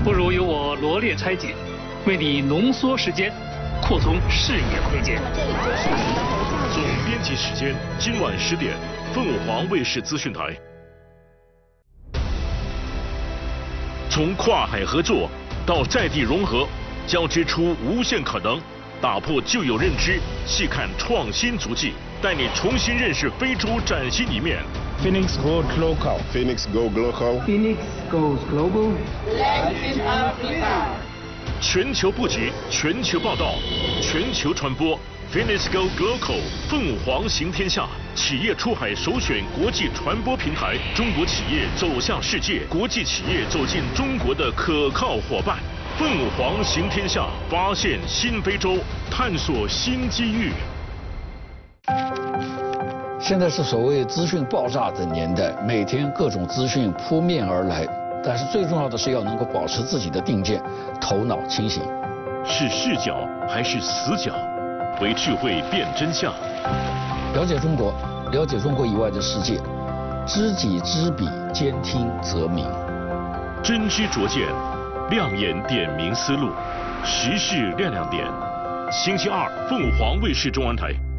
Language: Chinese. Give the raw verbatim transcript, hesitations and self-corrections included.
不如由我罗列拆解，为你浓缩时间，扩充视野空间。 总编辑时间今晚十点，凤凰卫视资讯台。从跨海合作到在地融合，交织出无限可能，打破旧有认知，细看创新足迹，带你重新认识非洲崭新一面。 Phoenix Go Local. Phoenix Go Global. Phoenix goes global. Let's in Africa. 全球布局，全球报道，全球传播。Phoenix Go Global， 凤凰行天下，企业出海首选国际传播平台，中国企业走向世界，国际企业走进中国的可靠伙伴。凤凰行天下，发现新非洲，探索新机遇。 现在是所谓资讯爆炸的年代，每天各种资讯扑面而来，但是最重要的是要能够保持自己的定见，头脑清醒。 是视角还是死角？为智慧辨真相。 了解中国，了解中国以外的世界，知己知彼，兼听则明。 真知灼见，亮眼点明思路，时事亮亮点。星期二，凤凰卫视中文台。